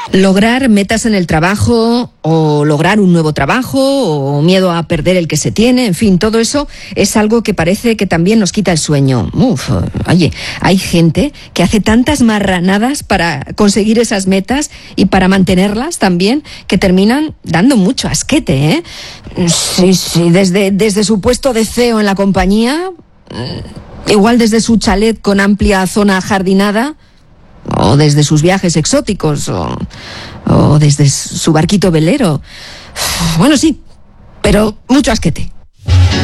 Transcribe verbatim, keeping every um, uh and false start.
Lograr metas en el trabajo o lograr un nuevo trabajo o miedo a perder el que se tiene, en fin, todo eso es algo que parece que también nos quita el sueño. Uf, oye, hay gente que hace tantas marranadas para conseguir esas metas y para mantenerlas también que terminan dando mucho asquete, ¿eh? Sí, sí, desde, desde su puesto de C E O en la compañía, igual desde su chalet con amplia zona ajardinada, o desde sus viajes exóticos, o, o desde su barquito velero. Bueno, sí, pero mucho asquete.